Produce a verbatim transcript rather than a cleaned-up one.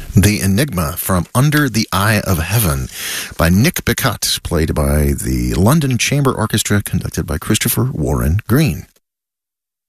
The Enigma from Under the Eye of Heaven by Nick Bicut, played by the London Chamber Orchestra, conducted by Christopher Warren Green.